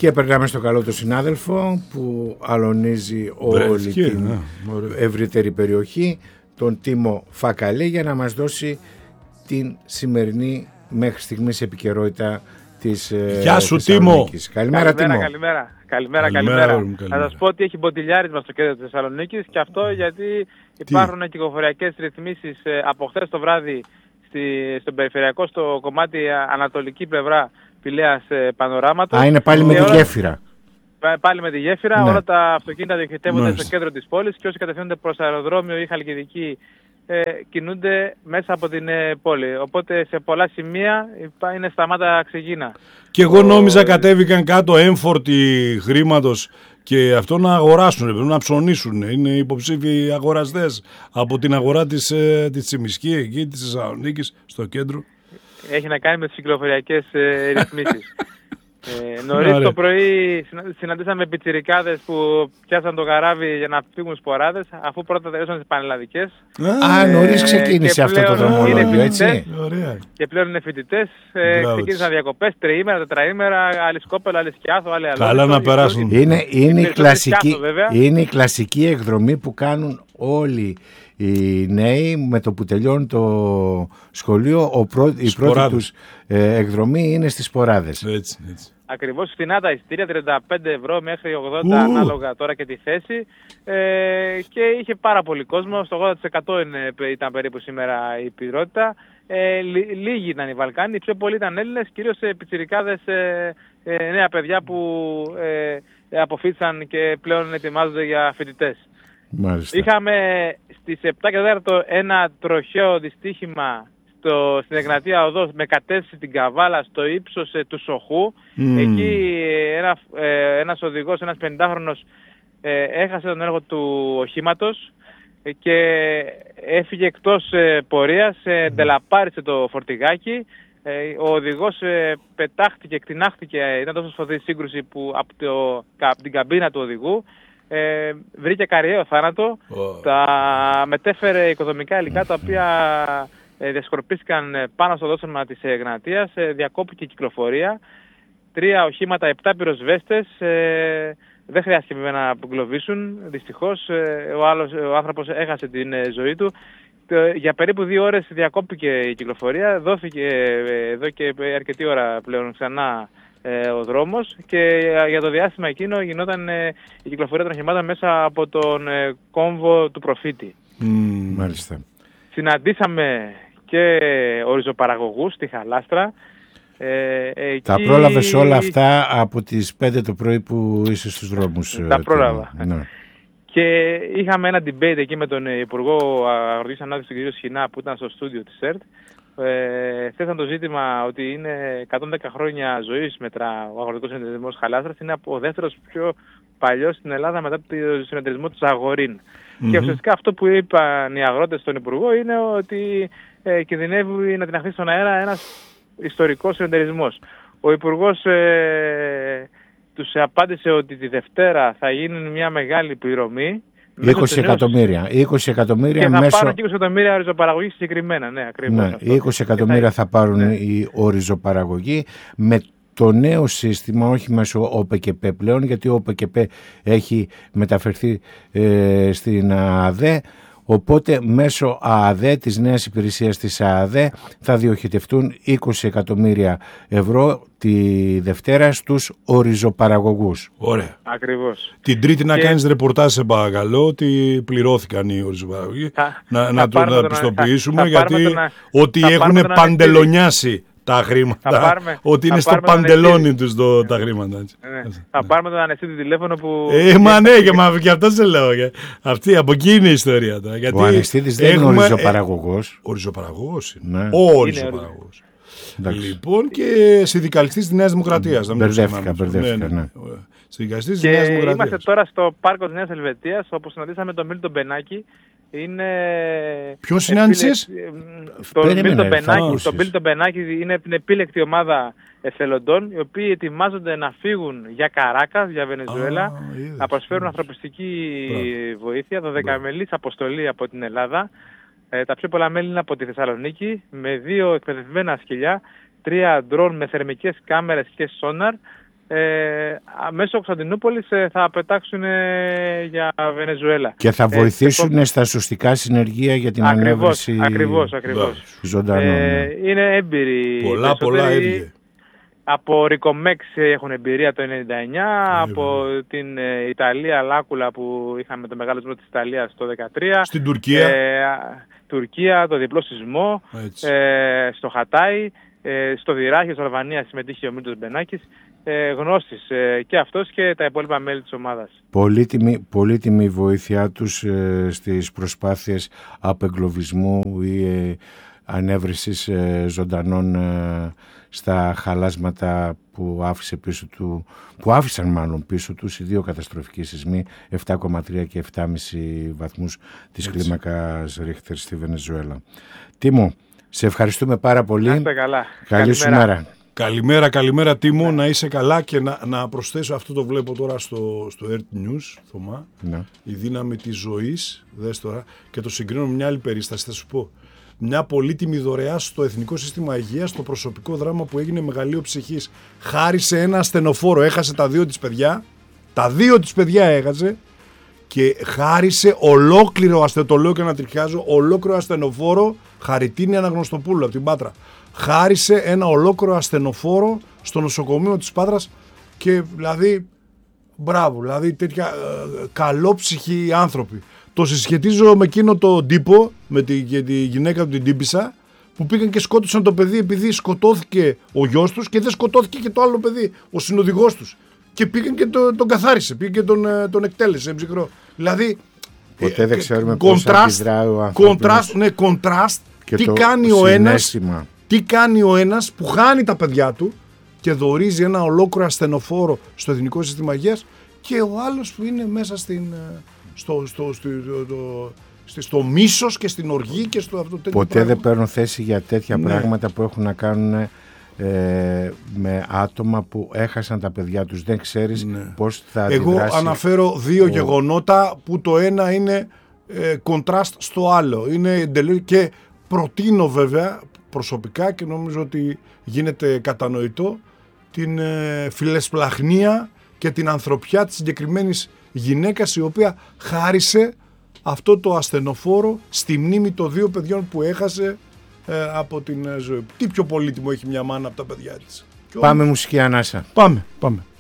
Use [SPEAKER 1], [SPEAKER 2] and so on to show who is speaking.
[SPEAKER 1] Και περνάμε στο καλό του συνάδελφο που αλωνίζει όλη την ευρύτερη περιοχή, τον Τίμο Φακαλή, για να μας δώσει την σημερινή μέχρι στιγμής επικαιρότητα της
[SPEAKER 2] Γεια σου Τίμο.
[SPEAKER 1] Καλημέρα Τίμο.
[SPEAKER 3] Καλημέρα. Θα σας πω ότι έχει μποτιλιάρισμα στο κέντρο της Θεσσαλονίκης, και αυτό γιατί υπάρχουν κυκλοφοριακές ρυθμίσεις από χθες το βράδυ στον περιφερειακό, στο κομμάτι ανατολική πλευρά Πηλαίας Πανοράματος.
[SPEAKER 1] Είναι πάλι με τη γέφυρα.
[SPEAKER 3] Πάλι με τη γέφυρα,
[SPEAKER 1] ναι.
[SPEAKER 3] Όλα τα αυτοκίνητα διοχετεύονται στο κέντρο της πόλης, και όσοι κατευθύνονται προς αεροδρόμιο ή Χαλκιδική κινούνται μέσα από την πόλη. Οπότε σε πολλά σημεία είναι σταμάτα ξεκίνα.
[SPEAKER 2] Και εγώ νόμιζα κατέβηκαν κάτω έμφορτοι χρήματος και αυτό να αγοράσουν, πρέπει να ψωνίσουν. Είναι υποψήφιοι αγοραστές από την αγορά της Τσιμισκή, εκεί της Θεσσαλονίκης, στο κέντρο.
[SPEAKER 3] Έχει να κάνει με τις κυκλοφοριακές ρυθμίσεις. Νωρίς το πρωί συναντήσαμε πιτσιρικάδες που πιάσαν το καράβι για να φύγουν σποράδες, αφού πρώτα τελειώσαν τις πανελλαδικές.
[SPEAKER 1] Νωρίς ξεκίνησε αυτό το δρομολόγιο, έτσι.
[SPEAKER 3] Και πλέον είναι φοιτητές, ξεκίνησαν διακοπές, τριήμερα, τετραήμερα, άλλοι Σκόπελο, άλλοι Σκιάθο, άλλοι Αλόνισο.
[SPEAKER 2] Καλά να περάσουν.
[SPEAKER 1] Είναι η κλασική εκδρομή που κάνουν όλοι οι νέοι με το που τελειώνουν το σχολείο. Η πρώτη τους εκδρομή είναι στις σποράδες.
[SPEAKER 2] Έτσι.
[SPEAKER 3] Ακριβώς, φθηνά τα εισιτήρια, 35 ευρώ μέχρι 80 ανάλογα τώρα και τη θέση, και είχε πάρα πολύ κόσμο, στο 80% ήταν περίπου σήμερα η πληρότητα. Λίγοι ήταν οι Βαλκάνοι, πιο πολλοί ήταν Έλληνες, κυρίως πιτσιρικάδες, νέα παιδιά που αποφύτησαν και πλέον ετοιμάζονται για φοιτητές.
[SPEAKER 1] Μάλιστα.
[SPEAKER 3] Είχαμε στις 7 και 4 ένα τροχαίο δυστύχημα στην Εγνατία Οδό με κατεύθυνση την Καβάλα στο ύψος του Σοχού. Εκεί ένας οδηγός, ένας 50χρονος, έχασε τον έργο του οχήματος και έφυγε εκτός πορείας, ντελαπάρισε το φορτηγάκι. Ο οδηγός πετάχτηκε, εκτινάχτηκε, ήταν τόσο σφοδρή σύγκρουση που από την καμπίνα του οδηγού βρήκε καριαίο θάνατο. Τα μετέφερε οικοδομικά υλικά, τα οποία διασκορπίστηκαν πάνω στο δόσημα της Εγνατίας, διακόπηκε η κυκλοφορία. 3 οχήματα, 7 πυροσβέστες, δεν χρειάστηκε βέβαια να απογκλωβίσουν, δυστυχώς. Ο άνθρωπος έχασε την ζωή του. Για περίπου 2 ώρες διακόπηκε η κυκλοφορία, δόθηκε εδώ και αρκετή ώρα πλέον ξανά ο δρόμος, και για το διάστημα εκείνο γινόταν η κυκλοφορία των οχημάτων μέσα από τον κόμβο του προφήτη.
[SPEAKER 1] Μάλιστα.
[SPEAKER 3] Συναντήσαμε και οριζοπαραγωγούς στη Χαλάστρα.
[SPEAKER 1] Τα πρόλαβες όλα αυτά από τις 5 το πρωί που είσαι στους δρόμους?
[SPEAKER 3] Τα πρόλαβα.
[SPEAKER 1] Ναι.
[SPEAKER 3] Και είχαμε ένα debate εκεί με τον Υπουργό Αγροτικής Ανάπτυξης, τον κ. Σχοινά, που ήταν στο στούντιο της ΕΡΤ. Θέσαν το ζήτημα ότι είναι 110 χρόνια ζωής μετρά ο Αγροτικός Συνεταιρισμός Χαλάστρας. Είναι ο δεύτερος πιο παλιός στην Ελλάδα μετά το συνεταιρισμό του Ζαγορίν. Και ουσιαστικά αυτό που είπαν οι αγρότες στον Υπουργό είναι ότι κινδυνεύει να την αφήσει στον αέρα ένας ιστορικός συνεταιρισμός. Ο Υπουργός τους απάντησε ότι τη Δευτέρα θα γίνει μια μεγάλη πληρωμή.
[SPEAKER 1] 20 εκατομμύρια. 20 εκατομμύρια
[SPEAKER 3] και θα
[SPEAKER 1] μέσω...
[SPEAKER 3] πάρουν και 20 εκατομμύρια οριζοπαραγωγή συγκεκριμένα. Ναι, ακριβώς.
[SPEAKER 1] Ναι, 20 εκατομμύρια θα πάρουν οι οριζοπαραγωγοί με το νέο σύστημα, όχι μέσω ΟΠΕΚΕΠ πλέον, γιατί ο ΟΠΕΚΕΠ έχει μεταφερθεί στην ΑΑΔΕ. Οπότε μέσω ΑΑΔΕ, της νέας υπηρεσίας της ΑΑΔΕ, θα διοχετευτούν 20 εκατομμύρια ευρώ τη Δευτέρα στους οριζοπαραγωγούς.
[SPEAKER 2] Ωραία.
[SPEAKER 3] Ακριβώς.
[SPEAKER 2] Την Τρίτη να κάνεις ρεπορτάζ, σε παρακαλώ, ότι πληρώθηκαν οι οριζοπαραγωγοί. Να το πιστοποιήσουμε, γιατί ότι έχουν παντελονιάσει τα χρήματα, ότι είναι στο παντελόνι τους τα χρήματα.
[SPEAKER 3] Ναι. Θα πάρουμε τον Ανεστήτη τηλέφωνο που...
[SPEAKER 2] Μα ναι, και αυτό σε λέω. Αυτή, από εκεί είναι η ιστορία. Γιατί
[SPEAKER 1] ο Ανεστήτης δεν είναι οριζοπαραγωγός.
[SPEAKER 2] Οριζοπαραγωγός είναι.
[SPEAKER 1] Ναι.
[SPEAKER 2] Ο οριζοπαραγωγός. Λοιπόν, και συνδικαλιστής της Νέας Δημοκρατίας.
[SPEAKER 1] Μπερδεύτηκα, ναι.
[SPEAKER 2] Συνδικαλιστής της Νέας Δημοκρατίας.
[SPEAKER 3] Είμαστε τώρα στο πάρκο της Νέας Ελβετίας, όπου συναντήσαμε τον Μίλτον Μπενάκη.
[SPEAKER 2] Ποιον συνάντησες?
[SPEAKER 3] Τον Μίλτον Μπενάκη είναι την επίλεκτη ομάδα εθελοντών, οι οποίοι ετοιμάζονται να φύγουν για Καράκας, για Βενεζουέλα, να προσφέρουν ανθρωπιστική βοήθεια, 12μελής αποστολή από την Ελλάδα. Τα πιο πολλά μέλη είναι από τη Θεσσαλονίκη, με 2 εκπαιδευμένα σκυλιά, 3 ντρόν με θερμικές κάμερες και σόναρ, μέσω Κωνσταντινούπολης θα πετάξουν για Βενεζουέλα.
[SPEAKER 1] Και θα βοηθήσουν στα σωστικά συνεργεία για την ανέβρεση ζωντανών.
[SPEAKER 3] Είναι έμπειροι.
[SPEAKER 2] Πολλά έμπειροι.
[SPEAKER 3] Από Ρικομέξ έχουν εμπειρία το 1999, από την Ιταλία Λάκουλα που είχαμε το μεγάλο σεισμό της Ιταλίας το 2013.
[SPEAKER 2] Στην Τουρκία.
[SPEAKER 3] Τουρκία, το διπλό σεισμό, στο Χατάι, στο Δυράχη, στην Αλβανία συμμετείχε ο Μίλτος Μπενάκης. Γνώσεις και αυτός και τα υπόλοιπα μέλη της ομάδας.
[SPEAKER 1] Πολύτιμη βοήθειά τους στις προσπάθειες απεγκλωβισμού ή ανέβρεσης ζωντανών στα χαλάσματα που άφησαν πίσω τους οι δύο καταστροφικοί σεισμοί 7,3 και 7,5 βαθμούς της κλίμακας Ρίχτερ στη Βενεζουέλα. Τίμο, σε ευχαριστούμε πάρα πολύ.
[SPEAKER 3] Να είστε καλά.
[SPEAKER 1] Καλή σου μέρα.
[SPEAKER 2] Καλημέρα Τίμο, να είσαι καλά και να προσθέσω, αυτό το βλέπω τώρα στο Earth News, Θωμά, η δύναμη της ζωής, δες τώρα, και το συγκρίνω με μια άλλη περίσταση, θα σου πω. Μια πολύτιμη δωρεά στο Εθνικό Σύστημα Υγείας, στο προσωπικό δράμα που έγινε μεγαλείο ψυχής. Χάρισε ένα ασθενοφόρο, έχασε τα δύο της παιδιά έχασε και χάρισε ολόκληρο, το λέω και να τριχιάζω, ολόκληρο ασθενοφόρο, Χαριτίνη Αναγνωστοπούλου από την Πάτρα. Χάρισε ένα ολόκληρο ασθενοφόρο στο νοσοκομείο της Πάτρας και δηλαδή, μπράβο, δηλαδή τέτοια καλόψυχοι άνθρωποι. Το συσχετίζω με εκείνο το τύπο, με τη γυναίκα του την τύπισσα, που πήγαν και σκότωσαν το παιδί επειδή σκοτώθηκε ο γιος τους και δεν σκοτώθηκε και το άλλο παιδί, ο συνοδηγός τους. Και πήγαν και τον καθάρισε, πήγαν και τον εκτέλεσε ψυχρό. Δηλαδή,
[SPEAKER 1] ποτέ δεν ξέρουμε πώς αντιδράει ο άνθρωπος.
[SPEAKER 2] Κοντράστ, τι κάνει ο ένας που χάνει τα παιδιά του και δωρίζει ένα ολόκληρο ασθενοφόρο στο Εθνικό Σύστημα Υγείας, και ο άλλος που είναι μέσα στο μίσος και στην οργή και στο αυτό τέτοιο.
[SPEAKER 1] Ποτέ δεν παίρνω θέση για τέτοια πράγματα που έχουν να κάνουν με άτομα που έχασαν τα παιδιά τους. Δεν ξέρεις πώς θα αντιδράσει.
[SPEAKER 2] Εγώ αναφέρω δύο γεγονότα που το ένα είναι κοντράστ στο άλλο. Και προτείνω βέβαια προσωπικά, και νομίζω ότι γίνεται κατανοητό, την φιλεσπλαχνία και την ανθρωπιά της συγκεκριμένης γυναίκας, η οποία χάρισε αυτό το ασθενοφόρο στη μνήμη των δύο παιδιών που έχασε από την ζωή. Τι πιο πολύτιμο έχει μια μάνα από τα παιδιά της.
[SPEAKER 1] Πάμε μουσική ανάσα.
[SPEAKER 2] Πάμε.